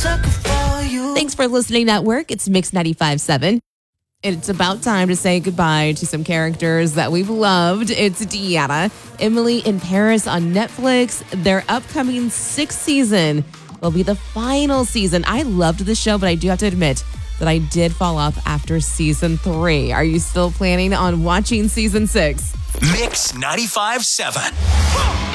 sucker for you. Thanks for listening at work. It's Mix 95.7. It's about time to say goodbye to some characters that we've loved. It's Deanna, Emily in Paris on Netflix. Their upcoming 6th season will be the final season. I loved the show, but I do have to admit that I did fall off after season 3. Are you still planning on watching season 6? Mix 95.7.